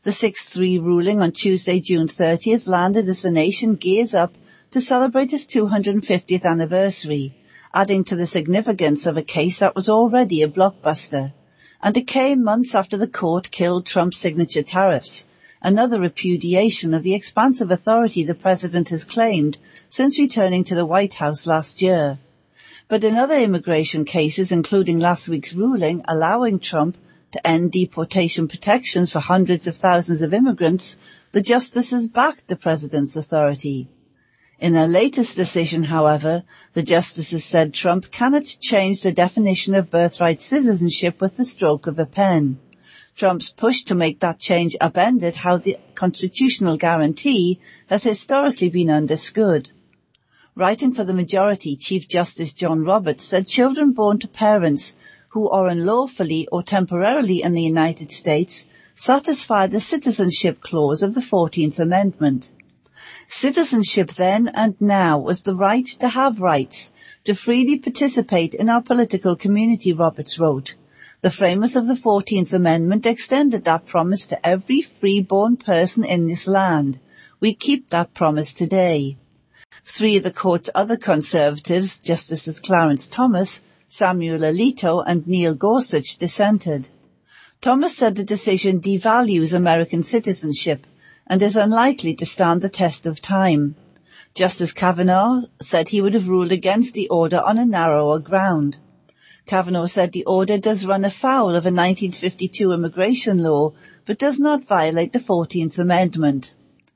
The 6-3 ruling on Tuesday, June 30th, landed as the nation gears up to celebrate its 250th anniversary, adding to the significance of a case that was already a blockbuster. And it came months after the court killed Trump's signature tariffs, another repudiation of the expansive authority the president has claimed since returning to the White House last year. But in other immigration cases, including last week's ruling allowing Trump to end deportation protections for hundreds of thousands of immigrants, the justices backed the president's authority. In their latest decision, however, the justices said Trump cannot change the definition of birthright citizenship with the stroke of a pen. Trump's push to make that change upended how the constitutional guarantee has historically been understood. Writing for the majority, Chief Justice John Roberts said children born to parents who are unlawfully or temporarily in the United States satisfy the citizenship clause of the 14th Amendment. Citizenship then and now was the right to have rights, to freely participate in our political community, Roberts wrote. The framers of the 14th Amendment extended that promise to every free-born person in this land. We keep that promise today. Three of the court's other conservatives, Justices Clarence Thomas, Samuel Alito and Neil Gorsuch, dissented. Thomas said the decision devalues American citizenship and is unlikely to stand the test of time. Justice Kavanaugh said he would have ruled against the order on a narrower ground. Kavanaugh said the order does run afoul of a 1952 immigration law, but does not violate the 14th Amendment.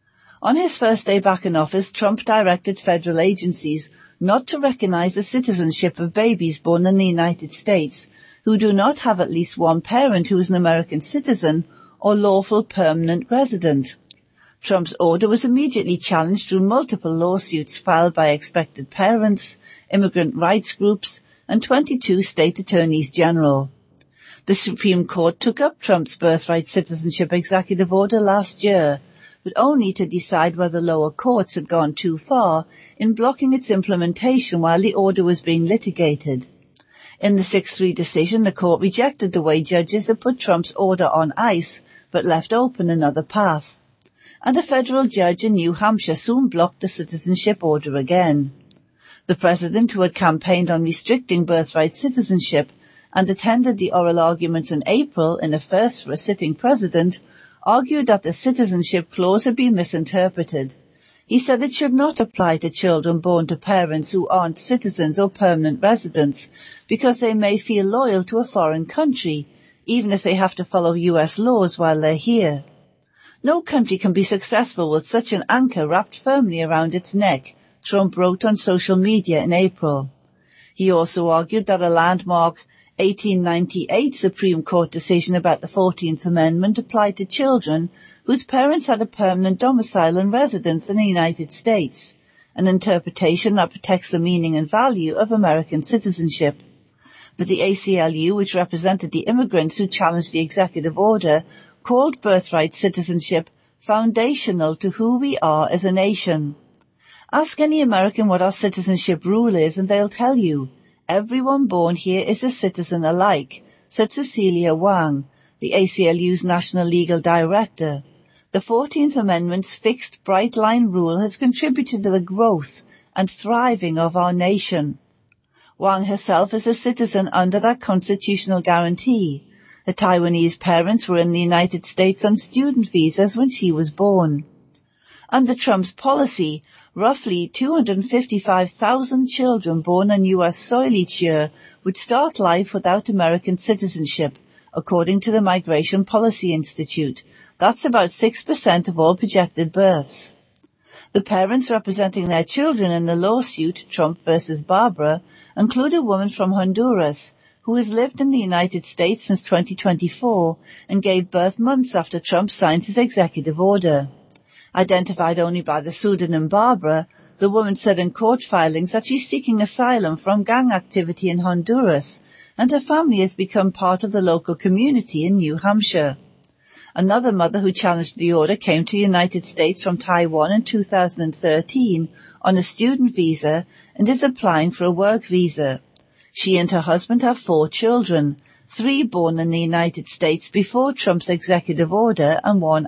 On his first day back in office, Trump directed federal agencies not to recognize the citizenship of babies born in the United States who do not have at least one parent who is an American citizen or lawful permanent resident. Trump's order was immediately challenged through multiple lawsuits filed by expected parents, immigrant rights groups, and 22 state attorneys general. The Supreme Court took up Trump's birthright citizenship executive order last year, but only to decide whether lower courts had gone too far in blocking its implementation while the order was being litigated. In the 6-3 decision, the court rejected the way judges had put Trump's order on ice, but left open another path. And a federal judge in New Hampshire soon blocked the citizenship order again. The president, who had campaigned on restricting birthright citizenship and attended the oral arguments in April in a first for a sitting president, argued that the citizenship clause had been misinterpreted. He said it should not apply to children born to parents who aren't citizens or permanent residents because they may feel loyal to a foreign country, even if they have to follow U.S. laws while they're here. No country can be successful with such an anchor wrapped firmly around its neck, Trump wrote on social media in April. He also argued that a landmark 1898 Supreme Court decision about the 14th Amendment applied to children whose parents had a permanent domicile and residence in the United States, an interpretation that protects the meaning and value of American citizenship. But the ACLU, which represented the immigrants who challenged the executive order, called birthright citizenship foundational to who we are as a nation. Ask any American what our citizenship rule is and they'll tell you, everyone born here is a citizen alike, said Cecilia Wang, the ACLU's National Legal Director. The 14th Amendment's fixed bright-line rule has contributed to the growth and thriving of our nation. Wang herself is a citizen under that constitutional guarantee. Her Taiwanese parents were in the United States on student visas when she was born. Under Trump's policy, roughly 255,000 children born on U.S. soil each year would start life without American citizenship, according to the Migration Policy Institute. That's about 6% of all projected births. The parents representing their children in the lawsuit, Trump versus Barbara, include a woman from Honduras who has lived in the United States since 2024 and gave birth months after Trump signed his executive order. Identified only by the pseudonym Barbara, the woman said in court filings that she's seeking asylum from gang activity in Honduras, and her family has become part of the local community in New Hampshire. Another mother who challenged the order came to the United States from Taiwan in 2013 on a student visa and is applying for a work visa. She and her husband have 4 children, 3 born in the United States before Trump's executive order and 1